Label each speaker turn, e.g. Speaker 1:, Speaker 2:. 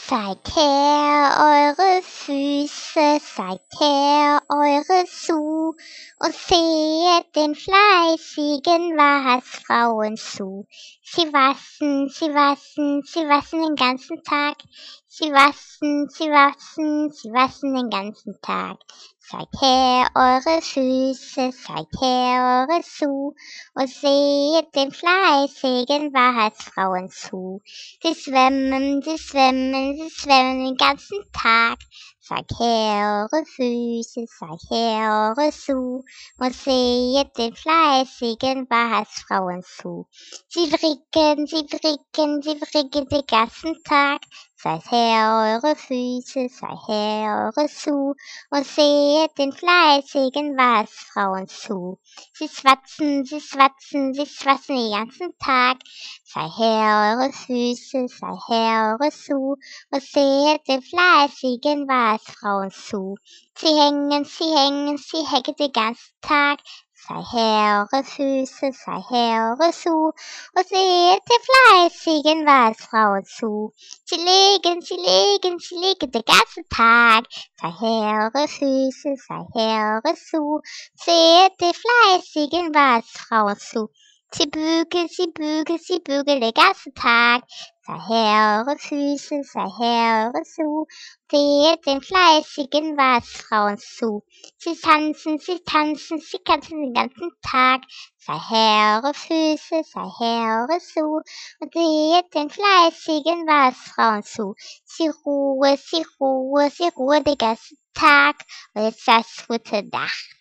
Speaker 1: Zeigt her eure Füße, zeigt her eure Schuh und sehet den fleißigen Waschfrauen zu. Sie waschen, sie waschen, sie waschen den ganzen Tag. Sie waschen, sie waschen, sie waschen den ganzen Tag. Zeigt her eure Füße, zeigt her eure Schuh und sehet den fleißigen Waschfrauen zu. Sie schwemmen, sie schwemmen, sie schwemmen den ganzen Tag. Zeigt her eure Füße, zeigt her eure Schuh und sehet den fleißigen Waschfrauen zu. Sie fricken, sie fricken, sie fricken den ganzen Tag. Zeigt her eure Füße, zeigt her eure Schuh und sehet den fleißigen Waschfrauen zu. Sie schwatzen, sie schwatzen, sie schwatzen den ganzen Tag. Zeigt her eure Füße, zeigt her eure Schuh und sehet den fleißigen Waschfrauen zu. Sie hängen, sie hängen, sie hängen den ganzen Tag. Zeigt her eure Füße, zeigt her eure Schuh und sehet den fleißigen Waschfrauen zu. Sie legen, sie legen, sie legen den ganzen Tag. Zeigt her eure Füße, zeigt her eure Schuh, seht den fleißigen Waschfrauen zu. Sie bügeln, sie bügeln, sie bügeln den ganzen Tag. Zeigt her eure Füße, zeigt her eure Schuh, seht den fleißigen Waschfrauen zu. Sie tanzen, sie tanzen, sie tanzen den ganzen Tag. Zeigt her eure Füße, zeigt her eure Schuh und seht den fleißigen Waschfrauen zu. Sie ruhe, sie ruhe, sie ruhe den ganzen Tag. Und jetzt das gute Nacht.